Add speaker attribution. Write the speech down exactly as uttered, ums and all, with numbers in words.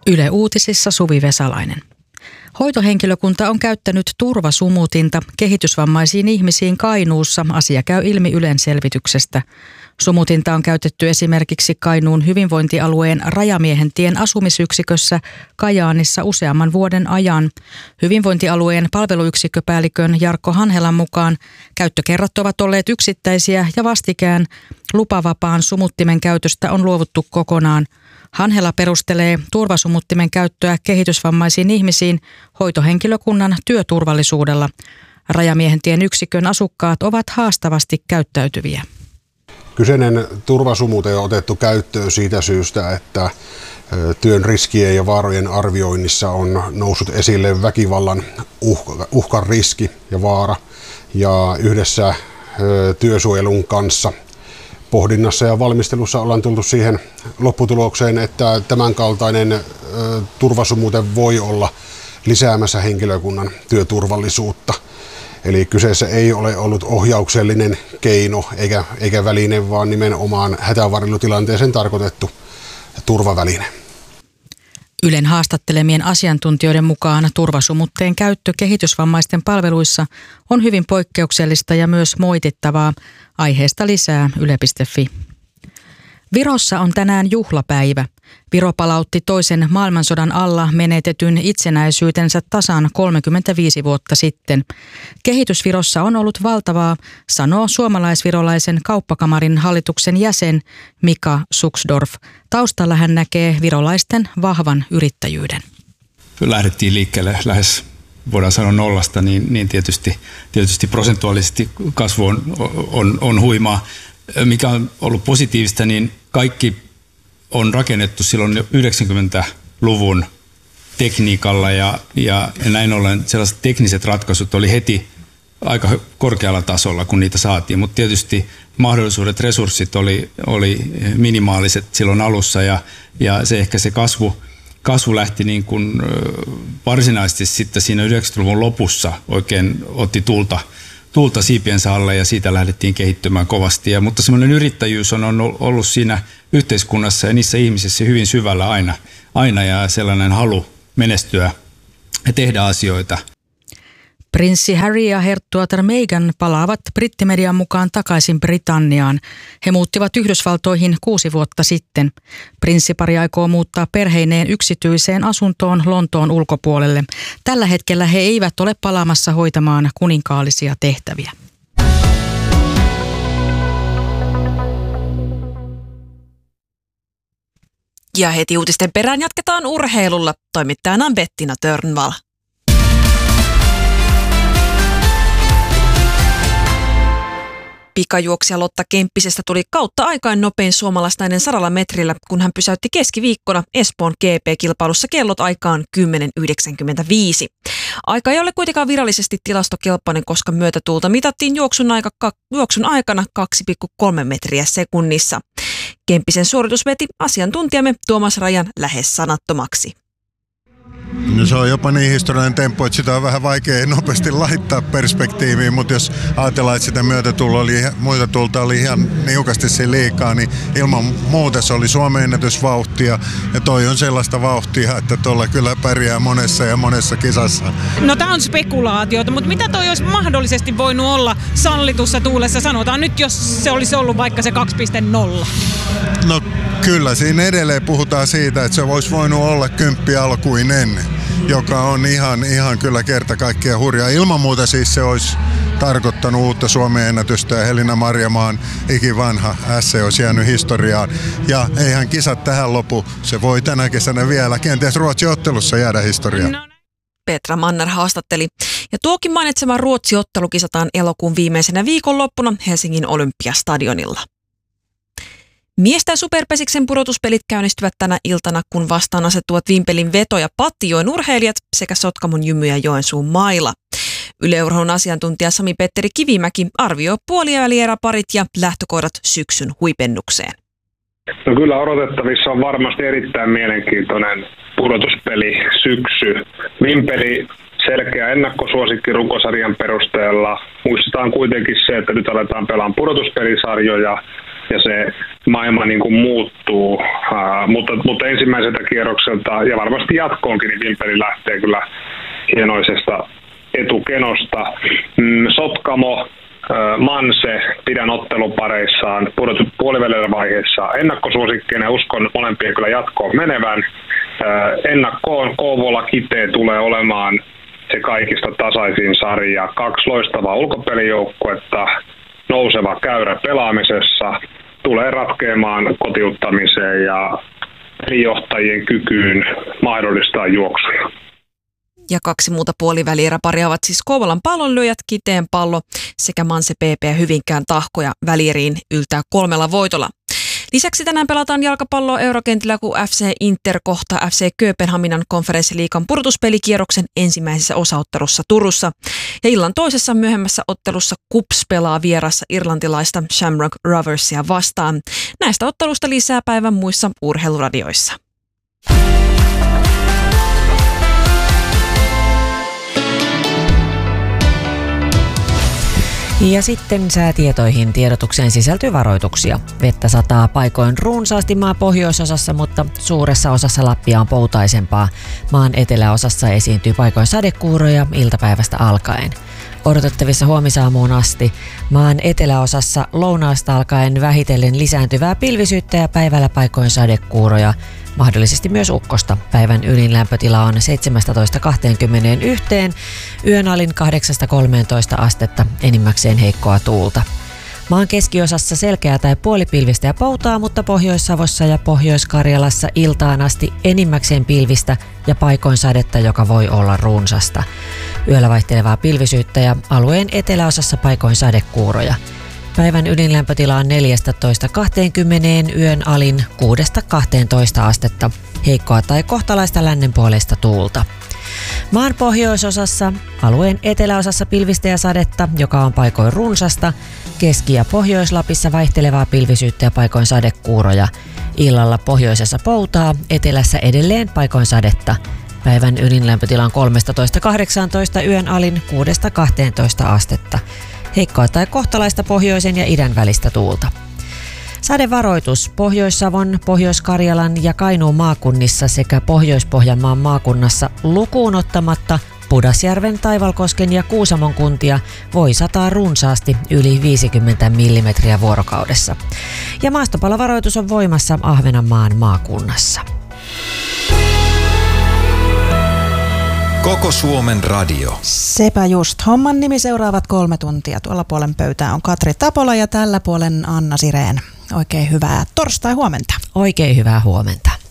Speaker 1: Yle Uutisissa Suvi Vesalainen. Hoitohenkilökunta on käyttänyt turvasumutinta kehitysvammaisiin ihmisiin Kainuussa. Asia käy ilmi Ylen selvityksestä. Sumutinta on käytetty esimerkiksi Kainuun hyvinvointialueen Rajamiehentien asumisyksikössä Kajaanissa useamman vuoden ajan. Hyvinvointialueen palveluyksikköpäällikön Jarkko Hanhelan mukaan käyttökerrat ovat olleet yksittäisiä ja vastikään lupavapaan sumuttimen käytöstä on luovuttu kokonaan. Hanhela perustelee turvasumuttimen käyttöä kehitysvammaisiin ihmisiin hoitohenkilökunnan työturvallisuudella. Rajamiehentien yksikön asukkaat ovat haastavasti käyttäytyviä.
Speaker 2: Kyseinen turvasumute on otettu käyttöön siitä syystä, että työn riskien ja vaarojen arvioinnissa on noussut esille väkivallan uhka, uhkan riski ja vaara. Ja yhdessä työsuojelun kanssa pohdinnassa ja valmistelussa ollaan tultu siihen lopputulokseen, että tämänkaltainen turvasumute voi olla lisäämässä henkilökunnan työturvallisuutta. Eli kyseessä ei ole ollut ohjauksellinen keino eikä, eikä väline, vaan nimenomaan hätävarjelutilanteeseen tarkoitettu turvaväline.
Speaker 1: Ylen haastattelemien asiantuntijoiden mukaan turvasumutteen käyttö kehitysvammaisten palveluissa on hyvin poikkeuksellista ja myös moitittavaa. Aiheesta lisää yle piste fi. Virossa on tänään juhlapäivä. Viro palautti toisen maailmansodan alla menetetyn itsenäisyytensä tasan kolmekymmentäviisi vuotta sitten. Kehitys Virossa on ollut valtavaa, sanoo suomalaisvirolaisen kauppakamarin hallituksen jäsen Mika Suksdorf. Taustalla hän näkee virolaisten vahvan yrittäjyyden.
Speaker 3: Lähdettiin liikkeelle lähes, voidaan sanoa nollasta, niin, niin tietysti, tietysti prosentuaalisesti kasvu on, on, on huimaa. Mikä on ollut positiivista, niin kaikki on rakennettu silloin yhdeksänkymmentäluvun tekniikalla ja, ja näin ollen sellaiset tekniset ratkaisut oli heti aika korkealla tasolla, kun niitä saatiin, mutta tietysti mahdollisuudet, resurssit oli, oli minimaaliset silloin alussa ja, ja se ehkä se kasvu, kasvu lähti niin kuin varsinaisesti sitten siinä yhdeksänkymmentäluvun lopussa oikein otti tulta Tuulta siipiensä alle ja siitä lähdettiin kehittymään kovasti. Ja, mutta semmoinen yrittäjyys on ollut siinä yhteiskunnassa ja niissä ihmisissä hyvin syvällä aina, aina ja sellainen halu menestyä ja tehdä asioita.
Speaker 1: Prinssi Harry ja herttuatar Meghan palaavat brittimedian mukaan takaisin Britanniaan. He muuttivat Yhdysvaltoihin kuusi vuotta sitten. Prinssipari aikoo muuttaa perheineen yksityiseen asuntoon Lontoon ulkopuolelle. Tällä hetkellä he eivät ole palaamassa hoitamaan kuninkaallisia tehtäviä.
Speaker 4: Ja heti uutisten perään jatketaan urheilulla. Toimittajana on Bettina Törnvall. Pikajuoksija Lotta Kemppisestä tuli kautta aikain nopein suomalaisnainen sadalla metrillä, kun hän pysäytti keskiviikkona Espoon G P-kilpailussa kellot aikaan kymmenen yhdeksänkymmentäviisi. Aika ei ole kuitenkaan virallisesti tilastokelpoinen, koska myötätuulta mitattiin juoksun, aika, juoksun aikana kaksi pilkku kolme metriä sekunnissa. Kemppisen suoritus veti asiantuntijamme Tuomas Rajan lähes sanattomaksi.
Speaker 5: No se on jopa niin historiallinen temppu, että sitä on vähän vaikea nopeasti laittaa perspektiiviin, mutta jos ajatellaan, että sitä myötätuulta oli, myötätuulta oli ihan niukasti siinä liikaa, niin ilman muuta se oli Suomen ennätysvauhtia ja toi on sellaista vauhtia, että tuolla kyllä pärjää monessa ja monessa kisassa.
Speaker 6: No tää on spekulaatiota, mutta mitä toi olisi mahdollisesti voinut olla sallitussa tuulessa? Sanotaan nyt, jos se olisi ollut vaikka se kaksi pilkku nolla.
Speaker 5: No kyllä, siinä edelleen puhutaan siitä, että se olisi voinut olla kymppi alkuinen, joka on ihan, ihan kyllä kerta kaikkiaan hurjaa. Ilman muuta siis se olisi tarkoittanut uutta Suomen ennätystä ja Helina Marjamaan ikivanha S C olisi jäänyt historiaan. Ja eihän kisat tähän lopu, se voi tänä kesänä vielä kenties Ruotsin ottelussa jäädä historiaan. No.
Speaker 4: Petra Manner haastatteli. Ja tuokin mainitsema Ruotsi-ottelu kisataan elokuun viimeisenä viikonloppuna Helsingin Olympiastadionilla. Miesten superpesiksen pudotuspelit käynnistyvät tänä iltana, kun vastaan asettuvat Vimpelin Veto ja Pattijoen urheilijat sekä Sotkamon Jymy ja Joensuun Maila. Yle Urheilun asiantuntija Sami-Petteri Kivimäki arvioi puolivälieräparit ja lähtökohdat syksyn huipennukseen.
Speaker 7: No kyllä odotettavissa on varmasti erittäin mielenkiintoinen pudotuspeli syksy. Vimpeli selkeä ennakkosuosikki runkosarjan perusteella. Muistetaan kuitenkin se, että nyt aletaan pelaamaan pudotuspelisarjoja. ja se maailma niin kuin muuttuu, uh, mutta, mutta ensimmäiseltä kierrokselta ja varmasti jatkoonkin, niin Vimpeli lähtee kyllä hienoisesta etukenosta. Mm, Sotkamo, uh, Manse pidän ottelupareissaan puolivälierä vaiheessa ennakkosuosikkeina ja uskon molempien kyllä jatkoon menevän. Uh, ennakkoon Kouvola Kitee tulee olemaan se kaikista tasaisin sarja. Kaksi loistavaa ulkopelijoukkuetta, nouseva käyrä pelaamisessa, tulee ratkeamaan kotiuttamiseen ja pelijohtajien kykyyn mahdollistaa juoksuja.
Speaker 4: Ja kaksi muuta puolivälieräparia ovat siis Kouvolan Pallonlyöjät, Kiteen Pallo sekä Manse P P ja Hyvinkään Tahkoja välieriin yltää kolmella voitolla. Lisäksi tänään pelataan jalkapalloa eurokentillä, kun F C Inter kohtaa F C Kööpenhaminan konferenssiliigan pudotuspelikierroksen ensimmäisessä osaottelussa Turussa. Ja illan toisessa myöhemmässä ottelussa KuPS pelaa vierassa irlantilaista Shamrock Roversia vastaan. Näistä ottelusta lisää päivän muissa urheiluradioissa.
Speaker 8: Ja sitten säätietoihin. Tiedotukseen sisältyy varoituksia. Vettä sataa paikoin runsaasti maan pohjoisosassa, mutta suuressa osassa Lappia on poutaisempaa. Maan eteläosassa esiintyy paikoin sadekuuroja iltapäivästä alkaen. Odotettavissa huomisaamuun asti maan eteläosassa lounaasta alkaen vähitellen lisääntyvää pilvisyyttä ja päivällä paikoin sadekuuroja. Mahdollisesti myös ukkosta. Päivän ylin lämpötila on seitsemästätoista kaksikymmentäyksi, yön alin kahdeksasta kolmeentoista astetta, enimmäkseen heikkoa tuulta. Maan keskiosassa selkeää tai puolipilvistä ja poutaa, mutta Pohjois-Savossa ja Pohjois-Karjalassa iltaan asti enimmäkseen pilvistä ja paikoin sadetta, joka voi olla runsasta. Yöllä vaihtelevaa pilvisyyttä ja alueen eteläosassa paikoin sadekuuroja. Päivän ydinlämpötila on neljästätoista kaksikymmentä, yön alin kuudesta kahteentoista astetta, heikkoa tai kohtalaista lännenpuoleista tuulta. Maan pohjoisosassa, alueen eteläosassa pilvistä ja sadetta, joka on paikoin runsasta, Keski- ja Pohjois-Lapissa vaihtelevaa pilvisyyttä ja paikoin sadekuuroja. Illalla pohjoisessa poutaa, etelässä edelleen paikoin sadetta. Päivän ydinlämpötila on kolmetoista kahdeksantoista, yön alin kuudesta kahteentoista astetta. Heikkoa tai kohtalaista pohjoisen ja idän välistä tuulta. Sadevaroitus Pohjois-Savon, Pohjois-Karjalan ja Kainuun maakunnissa sekä Pohjois-Pohjanmaan maakunnassa lukuun ottamatta Pudasjärven, Taivalkosken ja Kuusamon kuntia voi sataa runsaasti yli viisikymmentä millimetriä vuorokaudessa. Ja maastopalovaroitus on voimassa Ahvenanmaan maakunnassa.
Speaker 9: Koko Suomen radio.
Speaker 10: Sepä just. Homman nimi seuraavat kolme tuntia. Tuolla puolen pöytää on Katri Tapola ja tällä puolen Anna Sireen. Oikein hyvää torstai huomenta.
Speaker 8: Oikein hyvää huomenta.